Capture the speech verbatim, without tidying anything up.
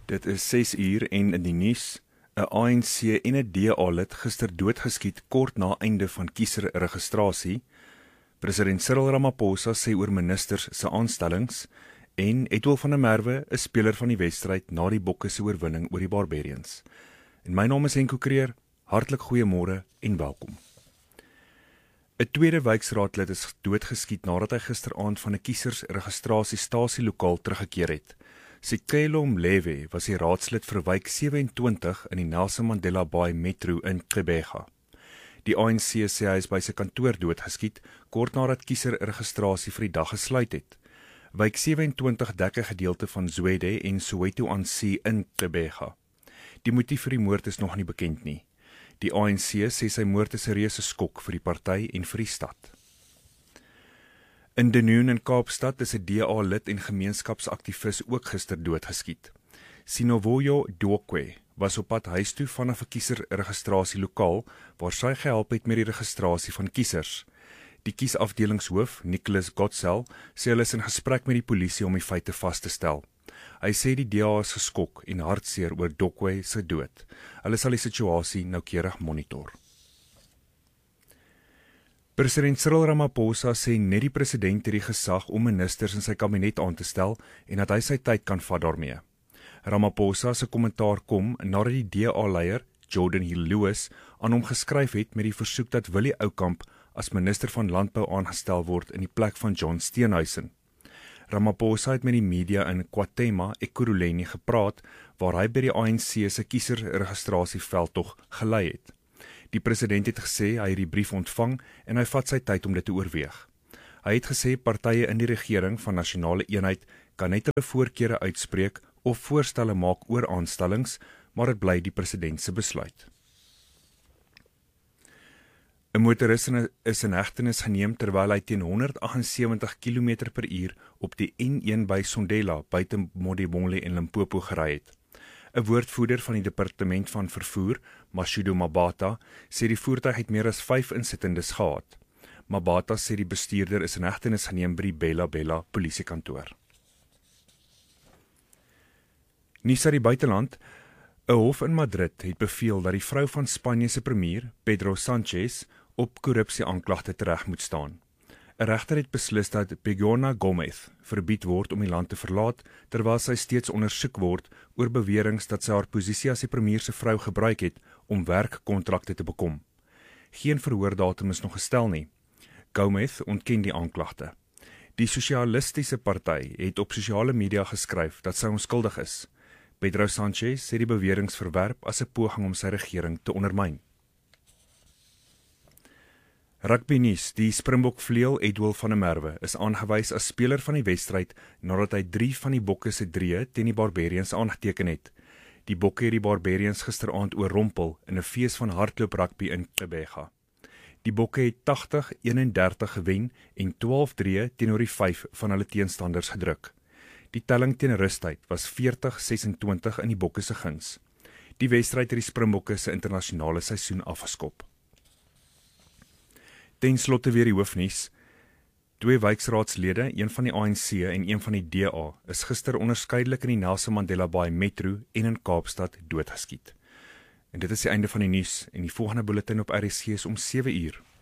Dit is ses uur en in die nuus, 'n A N C en 'n D A lid gister doodgeskiet kort na einde van kieserregistrasie. President Cyril Ramaphosa sê oor ministers se aanstellings en Edwil van der Merwe, 'n speler van die wedstryd na die Bokke se oorwinning oor die Barbarians. En my naam is Henko Creer, hartlik goeiemôre en welkom. 'n Tweede wijkraadlid is doodgeskiet nadat hy gisteraand van 'n kiesersregistrasiestasie lokaal teruggekeer het. Sikelo Mlewe was die raadslid vir wijk sewentwintig in die Nelson Mandela Bay Metro in Gqeberha. Die A N C sê hy is by sy kantoor doodgeskiet kort nadat kieserregistrasie vir die dag gesluit het. Wijk sewentwintig dek 'n gedeelte van Zwede en Soweto aan See in Gqeberha. Die motief vir die moord is nog nie bekend nie. Die A N C sê sy moord is 'n reuse skok vir die party en vir die stad. In Dunoon in Kaapstad is 'n D A lid en gemeenskapsaktivis ook gister doodgeskiet. Sinovoyo Dokwe was op pad huis toe vanaf 'n kieserregistrasie lokaal waar sy gehelp het met die registrasie van kiesers. Die kiesafdelingshoof, Nicholas Godsell, sê hulle is in gesprek met die polisie om die feite vas te stel. Hy sê die D A is geskok en hartseer oor Dokwe se dood. Hulle sal die situasie noukeurig monitor. President Cyril Ramaphosa sê net die president het die gesag om ministers in sy kabinet aan te stel en dat hy sy tyd kan vat daarmee. Ramaphosa se kommentaar kom nadat die D A-leier, Jordan Hill-Lewis, aan hom geskryf het met die versoek dat Willie Oukamp as minister van landbou aangestel word in die plek van John Steenhuisen. Ramaphosa het met die media in KwaThema, Ekurhuleni gepraat, waar hy by die A N C se kieserregistrasieveldtog gelei het. Die president het gesê hy het die brief ontvang en hy vat sy tyd om dit te oorweeg. Hy het gesê partye in die regering van nasionale eenheid kan net hulle voorkeure uitspreek of voorstelle maak oor aanstellings, maar dit bly die president se besluit. 'n Motoris is in hegtenis geneem terwyl hy teen honderd agt en sewentig kilometer per uur op die N een by Sondela buite Modimolle en Limpopo gery het. 'n Woordvoerder van die departement van vervoer, Mashudu Mabata, sê die voertuig het meer as vyf insittendes gehad. Mabata sê die bestuurder is in hegtenis geneem by die Bella Bella polisiekantoor. Nuus uit die buiteland. 'n Hof in Madrid het beveel dat die vrou van Spanje se premier, Pedro Sanchez, op korrupsie-aanklagte tereg moet staan. 'n Regter het beslis dat Begoña Gómez verbied word om die land te verlaat, terwyl sy steeds ondersoek word oor beweringe dat sy haar posisie as die premier se vrou gebruik het om werkkontrakte te bekom. Geen verhoordatum is nog gestel nie. Gómez ontken die aanklagte. Die Sosialistiese Party het op sosiale media geskryf dat sy onskuldig is. Pedro Sanchez sê die beweringe verwerp as 'n poging om sy regering te ondermyn. Rugby nuus. Die Springbok vleuel Edwil van der Merwe is aangewys as speler van die wedstryd nadat hy drie van die Bokke se drieë teen die Barbarians aangeteken het. Die Bokke het die Barbarians gisteraand oorrompel in 'n fees van hardloop rugby in Gqeberha. Die Bokke het tagtig eenendertig gewen en twaalf drieë teenoor die vyf van hulle teenstanders gedruk. Die telling teen rustyd was veertig sesentwintig in die Bokke se guns. Die wedstryd het die Springbokke se internasionale seisoen afgeskop. Ten slotte weer die hoofnuus. Twee wijkraadslede, een van die A N C en een van die D A, is gister onderskeidelik in die Nelson Mandela Bay Metro en in Kaapstad doodgeskiet. En dit is die einde van die nuus en die volgende bulletin op R S C is om sewe uur.